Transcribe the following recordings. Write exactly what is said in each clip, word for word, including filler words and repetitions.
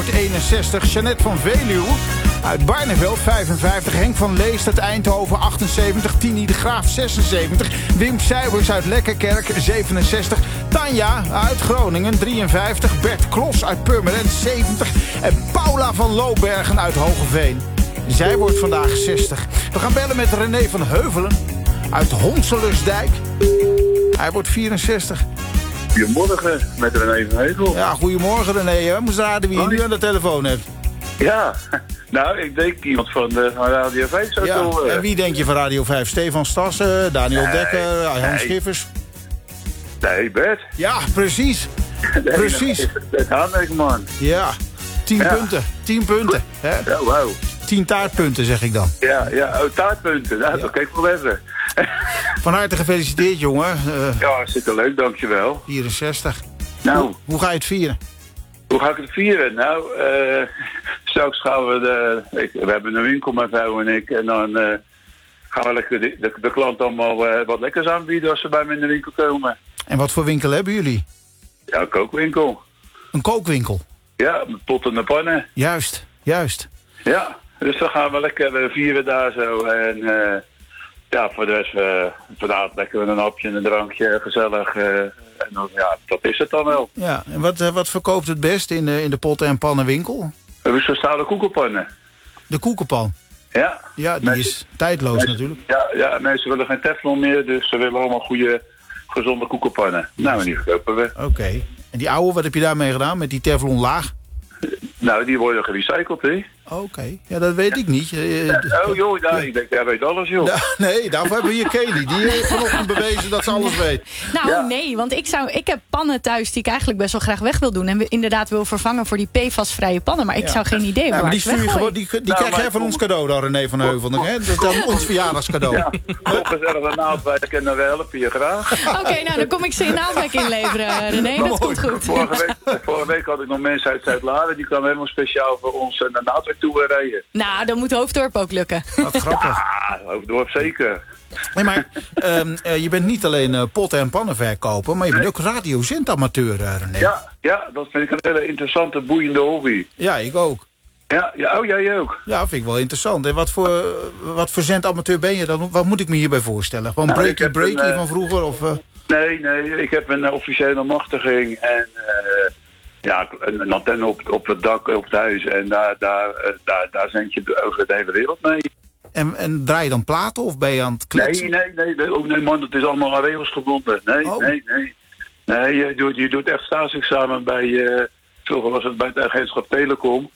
eenenzestig, Jeannette van Veluwe uit Barneveld vijfenvijftig, Henk van Leest uit Eindhoven achtenzeventig, Tini de Graaf zesenzeventig, Wim Seibers uit Lekkerkerk zevenenzestig, Tanja uit Groningen drieënvijftig, Bert Klos uit Purmerend zeventig en Paula van Loobergen uit Hogeveen. Zij wordt vandaag zestig. We gaan bellen met René van Heuvelen uit Honselusdijk. Hij wordt vierenzestig. Goedemorgen, met René van Heuvelen. Ja, goedemorgen René. We moeten raden wie je nu aan de telefoon hebt. Ja, nou, ik denk iemand van, de, van Radio vijf zou Ja, wel, uh... en wie denk je van Radio vijf? Stefan Stassen, Daniel nee, Dekker, Hans nee. Schiffers? Nee, Bert. Ja, precies. Nee, precies. Bert Hanek, man. Ja, tien Ja. punten. Tien punten. Hè? Ja, wauw. Tien taartpunten, zeg ik dan. Ja, ja, oh, taartpunten. Nou, Ja. dat kan ik wel even. Van harte gefeliciteerd, jongen. Uh, Ja, hartstikke leuk, dankjewel. vierenzestig. Nou, Hoe, hoe ga je het vieren? hoe ga ik het vieren? Nou, eh straks gaan we de... Ik, we hebben een winkel, mijn vrouw en ik. En dan eh, gaan we lekker de, de, de klant allemaal eh, wat lekkers aanbieden als ze bij me in de winkel komen. En wat voor winkel hebben jullie? Ja, een kookwinkel. Een kookwinkel. Ja, met potten en pannen. Juist, juist. Ja, dus dan gaan we lekker uh, vieren daar zo. En uh, ja, voor de rest uh, vanavond lekker een hapje en een drankje, gezellig. Uh, en dan, ja, dat is het dan wel. Ja, en wat, uh, wat verkoopt het best in de, in de potten- en pannenwinkel? We hebben zo'n stalen koekelpannen. De koekenpan. Ja. Ja, die Mensen- is tijdloos mensen- natuurlijk. Ja, ja, mensen willen geen teflon meer, dus ze willen allemaal goede, gezonde koekelpannen. Nou, en die verkopen we. Oké. En die oude, wat heb je daarmee gedaan met die Teflon laag? Nou, die worden gerecycled, hè? Oké, ja, dat weet ik niet. Eh, Ja, d- oh joh, ja, ik denk, jij weet alles, joh. Ja, nee, daarvoor hebben we hier Kelly. Die heeft vanochtend bewezen dat ze alles weet. Nou, Ja. nee, want ik, zou, ik heb pannen thuis die ik eigenlijk best wel graag weg wil doen. En we inderdaad wil vervangen voor die P F A S-vrije pannen. Maar ik Ja. zou geen idee Ja, hebben maar waar die, ik stuur je ze gewoon, weggooi. die, die Nou, krijg jij maar- van ons cadeau dan, René van Heuvelen. Hè? Dat is dan ons verjaardagscadeau. Ja, gezellig naaldwijk en we helpen je graag. Oké, nou dan kom ik ze in Naaldwijk inleveren, René. Dat komt goed. Vorige week, vorige week had ik nog mensen uit Zuid-Laren, die kwamen helemaal speciaal voor ons naar Naaldwijk toe rijden. Nou, dan moet Hoofddorp ook lukken. Wat grappig. Ah, Hoofddorp zeker. Nee, maar ehm, eh, je bent niet alleen eh, potten- en pannenverkoper, maar je bent ook radiozendamateur, eh, René. Ja, ja, dat vind ik een hele interessante, boeiende hobby. Ja, ik ook. Ja, ja, oh jij ook. Ja, vind ik wel interessant. En wat voor, wat voor zendamateur ben je dan? Wat moet ik me hierbij voorstellen? Gewoon Nou, ik breakie heb breakie een, eh, van vroeger? Of, uh... Nee, nee, ik heb een uh, officiële machtiging en uh, ja, een, een antenne op, op het dak, op het huis. En daar, daar, uh, daar, daar zend je over de hele wereld mee. en, en draai je dan platen of ben je aan het kletsen? Nee, nee, nee, nee, oh, nee man, het is allemaal aan regels gebonden. Nee, Oh. nee, nee. Nee, je doet, je doet echt staatsexamen bij, uh, vroeger was het bij het agentschap Telecom.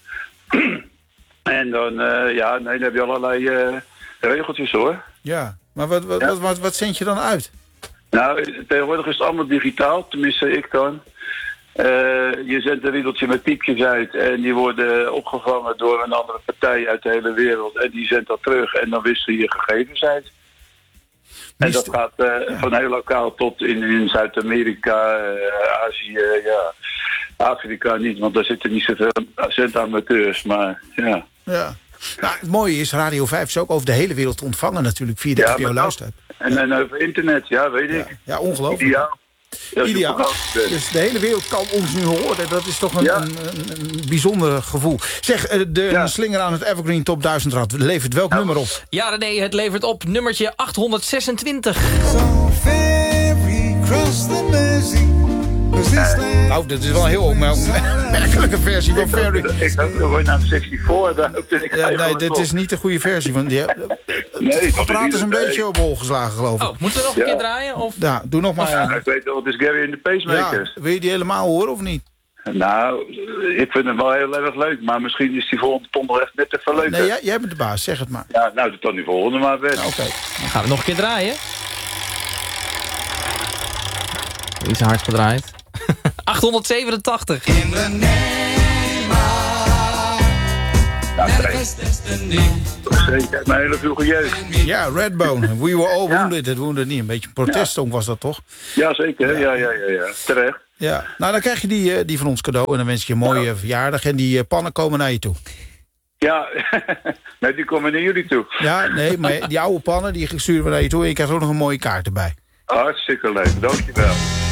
En dan, uh, ja, nee, dan heb je allerlei uh, regeltjes hoor. Ja, maar wat, wat, Ja. wat, wat, wat zend je dan uit? Nou, tegenwoordig is het allemaal digitaal, tenminste ik dan. Uh, je zendt een riedeltje met piepjes uit en die worden opgevangen door een andere partij uit de hele wereld. En die zendt dat terug en dan wissel je gegevens uit. En dat gaat uh, Ja. van heel lokaal tot in, in Zuid-Amerika, uh, Azië, ja. Afrika niet, want daar zitten niet zoveel zendamateurs, maar ja. Ja. Nou, het mooie is, Radio vijf is ook over de hele wereld te ontvangen natuurlijk via de Ja, N P O maar luisteraar. En, en over internet, ja, weet Ja, ik. ja, ongelooflijk. Ideaal. Ja, Ideaal. supergaaf. Dus de hele wereld kan ons nu horen. Dat is toch een, Ja. een, een, een bijzonder gevoel. Zeg, eh, de Ja. slinger aan het Evergreen Top duizend Rad levert welk nummer op? Ja, René, het levert op nummertje achthonderdzesentwintig. So ferry cross the Mersey. 'Cause this land Nou, dat is wel een heel opmerkelijke versie van Ferry. Ik hoop gewoon naar zesenzestig, daar hoopte ik Ja, nee, eigenlijk dit op. is niet de goede versie. Van die, Nee, het dat apparaat is een niet. beetje op hol geslagen, geloof ik. Oh, moeten we nog een Ja. keer draaien? Of? Ja, doe nog maar. Ja, een. ik weet wel, het is Gary in de Ja, Pacemakers. wil je die helemaal horen of niet? Nou, ik vind hem wel heel erg leuk, maar misschien is die volgende ton echt net even leuker. Nee, jij, jij bent de baas, zeg het maar. Ja, nou, doe dan die volgende maar best. Oké. Dan gaan we nog een keer draaien. Die is hard gedraaid. achthonderdzevenentachtig. in the name of Nou, nee, manifest destiny. zeker. Mijn hele vroege jeugd. Ja, Redbone. We were all Ja. wounded. Het wounded niet. Een beetje een protestsong was dat toch? Ja, zeker. Ja, ja, ja, ja. Terecht. Ja. Nou, dan krijg je die, eh, die van ons cadeau. En dan wens ik je een mooie verjaardag. En die eh, pannen komen naar je toe. Ja, nee, die komen naar jullie toe. Ja, nee, maar die oude pannen die sturen we naar je toe. En je krijgt ook nog een mooie kaart erbij. Hartstikke leuk, dankjewel.